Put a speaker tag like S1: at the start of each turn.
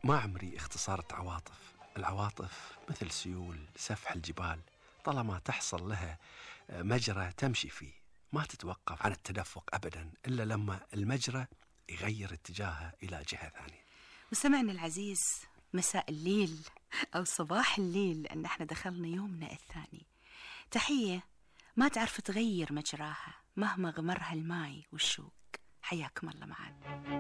S1: ما عمري اختصرت عواطف. العواطف مثل سيول سفح الجبال، طالما تحصل لها مجرى تمشي فيه ما تتوقف عن التدفق أبدا إلا لما المجرى يغير اتجاهه إلى جهة ثانية.
S2: مستمعنا العزيز، مساء الليل أو صباح الليل، لأن احنا دخلنا يومنا الثاني. تحية ما تعرف تغير مجراها مهما غمرها الماي والشوق. حياكم الله معنا.